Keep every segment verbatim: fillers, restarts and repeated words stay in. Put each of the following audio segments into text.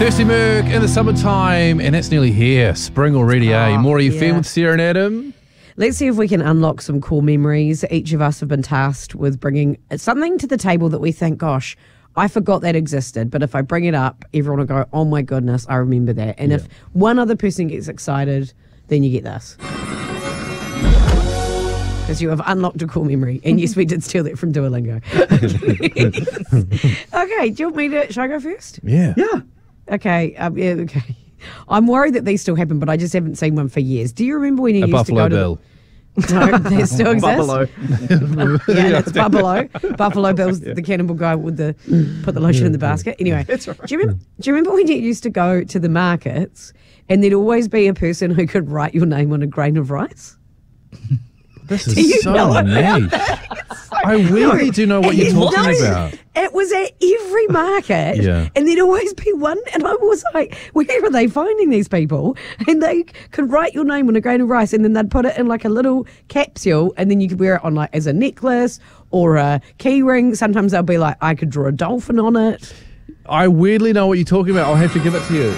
Thirsty Merc in the summertime, and that's nearly here. Spring already, eh? Oh, More you yeah. feel with Sarah and Adam? Let's see if we can unlock some cool memories. Each of us have been tasked with bringing something to the table that we think, gosh, I forgot that existed. But if I bring it up, everyone will go, oh my goodness, I remember that. And Yeah. if one other person gets excited, then you get this. Because you have unlocked a cool memory. And yes, we did steal that from Duolingo. Okay, do you want me to, should I go first? Yeah. Yeah. Okay, um, yeah, okay. I'm worried that these still happen, but I just haven't seen one for years. Do you remember when you A used Buffalo to go Bill. to the... No, they still exist. Buffalo. Yeah, that's Buffalo. Buffalo Bill's the cannibal guy with the put the lotion in the basket. Anyway, That's right. do you remember? Do you remember when you used to go to the markets and there'd always be a person who could write your name on a grain of rice? This Do you is so know about niche. I really do know what you're No, talking about. It was at every market, Yeah. and there'd always be one. And I was like, where are they finding these people? And they could write your name on a grain of rice, and then they'd put it in like a little capsule, and then you could wear it on like as a necklace or a key ring. Sometimes they'll be like, I could draw a dolphin on it. I weirdly know what you're talking about. I'll have to give it to you.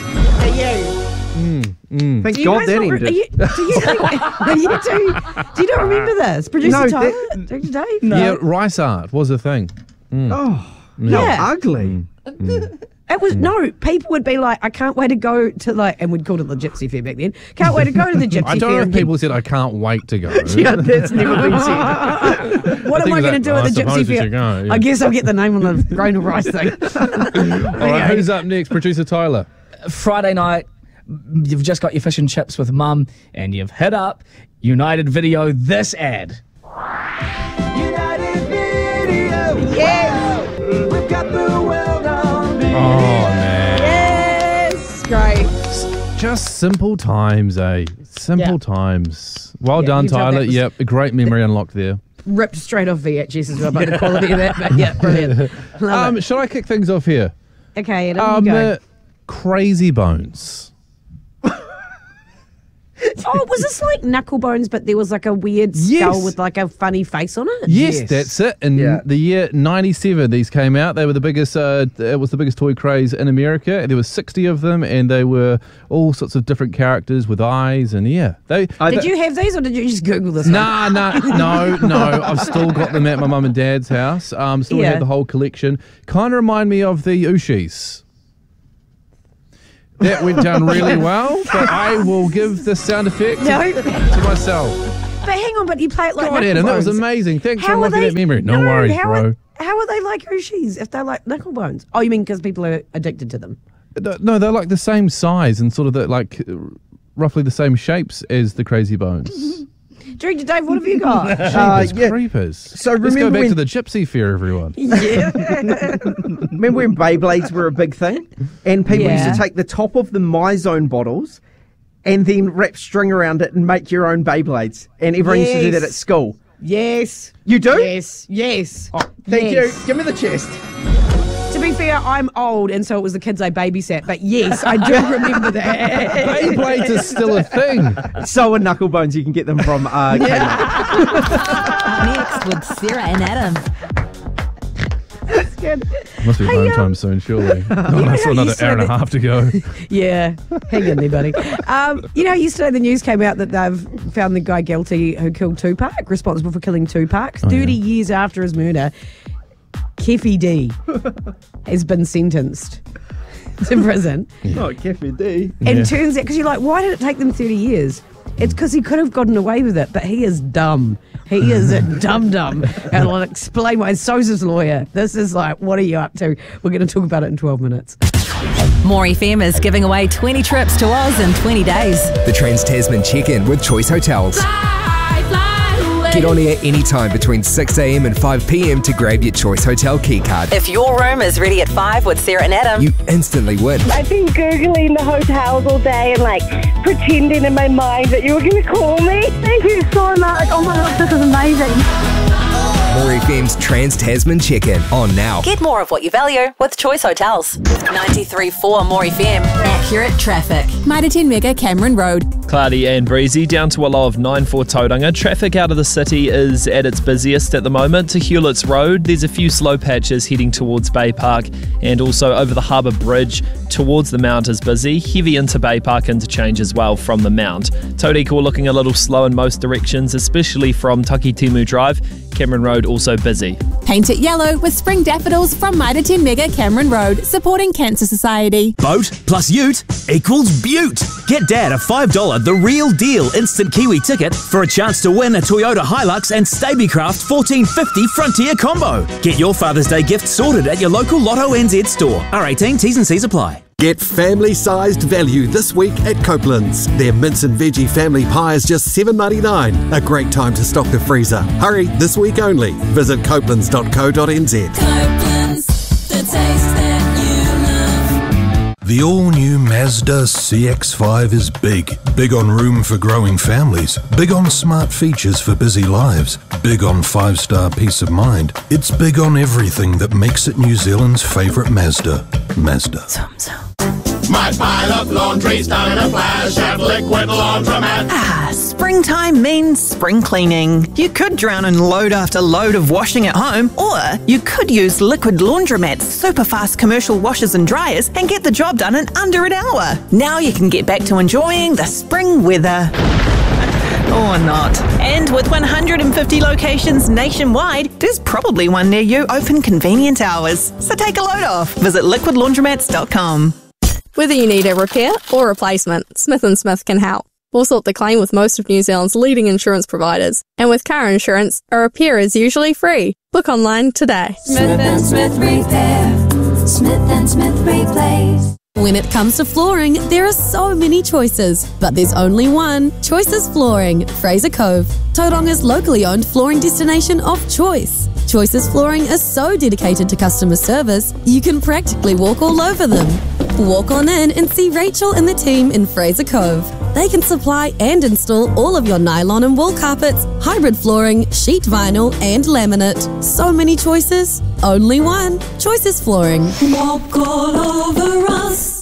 Thank Do you God guys that not, ended. are you, do you think, are you do, do you not remember this? Producer No, Tyler? that- Doctor Dave? Yeah, rice art was a thing. Oh, Yeah. how ugly. It was, no, people would be like, I can't wait to go to like, and we'd call it the Gypsy Fair back then. Can't wait to go to the Gypsy I don't Fair. know if and people said I can't wait to go. Yeah, that's never been said. get- what I am think I going that- to do I at the Gypsy suppose we Fair? should go, yeah. I guess I'll get the name on the grain of rice thing. All right, who's up next? Producer Tyler. Friday night, you've just got your fish and chips with mum, and you've hit up United Video this ad. United Video. Yes, We've got the world on video. Oh, man. yes, great. Just simple times, eh? Simple Yeah. times. Well Yeah, done, you can tell Tyler. that was- Yep, a great memory unlocked there. Ripped straight off V H S as well about the quality of that. But yeah, brilliant. Love Um, it. should I kick things off here? Okay, Adam, Um, you go. uh, Crazy Bones. Oh, was this like knuckle bones, but there was like a weird skull Yes. with like a funny face on it? Yes, Yes. that's it. In Yeah. the year ninety-seven, these came out. They were the biggest. Uh, it was the biggest toy craze in America. There were sixty of them, and they were all sorts of different characters with eyes. And yeah, they. I Did th- you have these or did you just Google this one? Nah, nah, no, no. I've still got them at my mum and dad's house. Um, still Yeah. have the whole collection. Kind of remind me of the Ushis. That went down really well, but I will give the sound effect No. to myself. But hang on, but you play it like God, knuckle Adam, that was bones. amazing. Thanks How for are unlocking they? that memory. No, worries, how bro. Are, how are they like Ushis if they're like knuckle bones? Oh, you mean because people are addicted to them? No, No, they're like the same size and sort of the, like uh, roughly the same shapes as the Crazy Bones. Director Dave, what have you got? Uh, Jeepers yeah. creepers. So Let's go remember back when- to the Gypsy Fair, everyone. yeah. Remember when Beyblades were a big thing? And people used Yeah. to take the top of the MyZone bottles and then wrap string around it and make your own Beyblades. And everyone used to do that Yes. at school. Yes. You do? Yes. Yes. Oh, thank Yes. you. Give me the chest. To be fair, I'm old, and so it was the kids I babysat. But yes, I do remember that. Beyblades is still a thing. So are knuckle bones. You can get them from uh, Kmart. Next with Sarah and Adam. That's good. Must be Hey, home um, time soon, surely. No, know that's how another you said hour and a that- half to go. Yeah, hang in there, buddy. Um, you know, yesterday the news came out that they've found the guy guilty who killed Tupac, responsible for killing Tupac. Oh, thirty yeah. years after his murder, Keffy D has been sentenced to prison. Oh, Cafe D. And Yeah. turns out, because you're like, why did it take them thirty years? It's because he could have gotten away with it, but he is dumb. He is a dumb dumb. And I'll explain why. So's his lawyer. This is like, what are you up to? We're going to talk about it in twelve minutes. More F M is giving away twenty trips to Oz in twenty days. The Trans Tasman check-in with Choice Hotels. Get on air anytime between six a.m. and five p.m. to grab your Choice Hotel keycard. If your room is ready at five with Sarah and Adam, You instantly win. I've been Googling the hotels all day and like pretending in my mind that you were going to call me. Thank you so much. Oh my gosh, this is amazing. More F M's Trans-Tasman Check-In on now. Get more of what you value with Choice Hotels. ninety-three point four More F M. Accurate traffic. Mitre ten Mega Cameron Road. Cloudy and breezy, down to a low of nine for Tauranga. Traffic out of the city is at its busiest at the moment. To Hewlett's Road, there's a few slow patches heading towards Bay Park, and also over the Harbour Bridge towards the Mount is busy. Heavy into Bay Park interchange as well from the Mount. Tauriko looking a little slow in most directions, especially from Takitimu Drive. Cameron Road also busy. Paint it yellow with spring daffodils from Mitre ten Mega Cameron Road, supporting Cancer Society. Boat plus ute equals beaut. Get Dad a five dollars The Real Deal instant Kiwi ticket for a chance to win a Toyota Hilux and Stabicraft fourteen fifty Frontier combo. Get your Father's Day gift sorted at your local Lotto N Z store. R eighteen, T's and C's apply. Get family-sized value this week at Copeland's. Their mince and veggie family pie is just seven dollars ninety-nine. A great time to stock the freezer. Hurry, this week only. Visit copelands dot co dot n z. Copeland's, the taste that you love. The all-new Mazda C X five is big. Big on room for growing families. Big on smart features for busy lives. Big on five-star peace of mind. It's big on everything that makes it New Zealand's favourite Mazda. Mazda. My pile of laundry's done in a flash at Liquid Laundromat. Ah, springtime means spring cleaning. You could drown in load after load of washing at home, or you could use Liquid Laundromat's super fast commercial washers and dryers and get the job done in under an hour. Now you can get back to enjoying the spring weather. Or not. And with one hundred fifty locations nationwide, there's probably one near you open convenient hours. So take a load off. Visit liquid laundromats dot com. Whether you need a repair or replacement, Smith and Smith can help. We'll sort the claim with most of New Zealand's leading insurance providers. And with car insurance, a repair is usually free. Book online today. Smith and Smith Repair. Smith and Smith Replace. When it comes to flooring, there are so many choices, but there's only one. Choices Flooring, Fraser Cove, Tauranga's locally owned flooring destination of choice. Choices Flooring is so dedicated to customer service, you can practically walk all over them. Walk on in and see Rachel and the team in Fraser Cove. They can supply and install all of your nylon and wool carpets, hybrid flooring, sheet vinyl, and laminate. So many choices, only one. Choices Flooring. Walk all over us.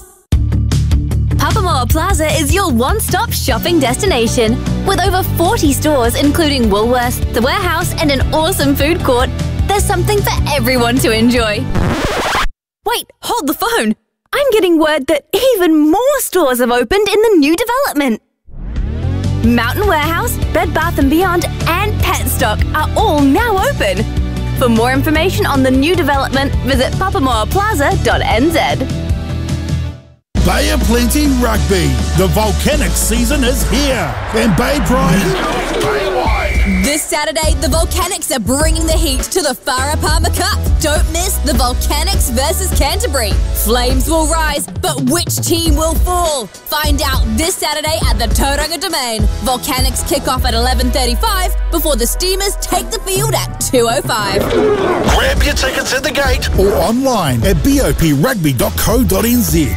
Papamoa Plaza is your one-stop shopping destination. With over forty stores including Woolworths, the Warehouse and an awesome food court, there's something for everyone to enjoy. Wait, hold the phone. I'm getting word that even more stores have opened in the new development. Mountain Warehouse, Bed Bath and Beyond and Petstock are all now open. For more information on the new development, visit papamoa plaza dot n z. Bay of Plenty Rugby. The volcanic season is here. And Bay Pride. This Saturday, the Volcanics are bringing the heat to the Farah Palmer Cup. Don't miss the Volcanics versus Canterbury. Flames will rise, but which team will fall? Find out this Saturday at the Tauranga Domain. Volcanics kick off at eleven thirty-five before the Steamers take the field at two oh five. Grab your tickets at the gate or online at b o p rugby dot co dot n z.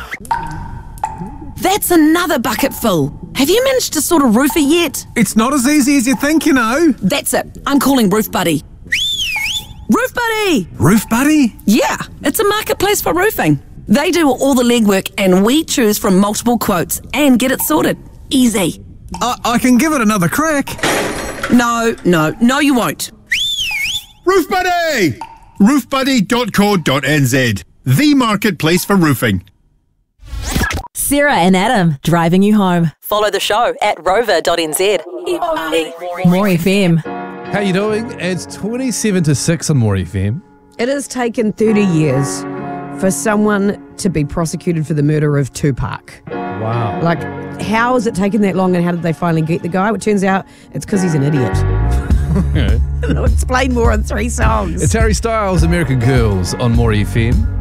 That's another bucket full. Have you managed to sort a roofer yet? It's not as easy as you think, you know. That's it. I'm calling Roof Buddy. Roof Buddy! Roof Buddy? Yeah, it's a marketplace for roofing. They do all the legwork and we choose from multiple quotes and get it sorted. Easy. I, I can give it another crack. No, no, no you won't. Roof Buddy! roof buddy dot co dot n z. The marketplace for roofing. Sarah and Adam, driving you home. Follow the show at rover dot n z. More F M. How you doing? It's twenty-seven to six on More F M. It has taken thirty years for someone to be prosecuted for the murder of Tupac. Wow. Like, how has it taken that long and how did they finally get the guy? Well, it turns out it's because he's an idiot. Yeah. I'll explain more in three songs. It's Harry Styles, American Girls on More F M.